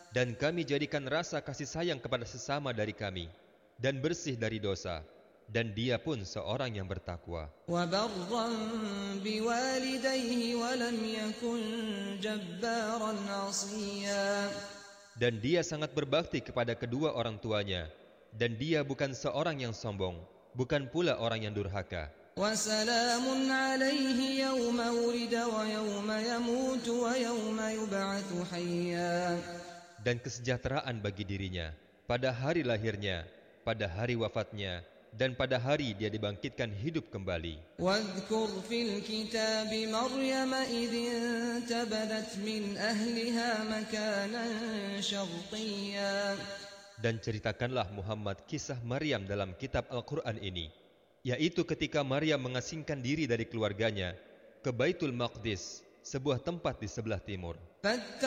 Dan kami jadikan rasa kasih sayang kepada sesama dari kami, dan bersih dari dosa, dan dia pun seorang yang bertakwa. وبرا بوالديه ولم يكن جبارا عصيا. Dan dia sangat berbakti kepada kedua orang tuanya, dan dia bukan seorang yang sombong, bukan pula orang yang durhaka. وسلام عليه يوم ولد ويوم يموت ويوم يبعث حيا. Dan kesejahteraan bagi dirinya pada hari lahirnya, pada hari wafatnya, dan pada hari dia dibangkitkan hidup kembali. واذكر في الكتاب مريم إذ انتبذت من أهلها مكانا شرقيا. Dan ceritakanlah Muhammad kisah Maryam dalam kitab Al-Quran ini, yaitu ketika Maryam mengasingkan diri dari keluarganya ke Baitul Maqdis, sebuah tempat di sebelah timur.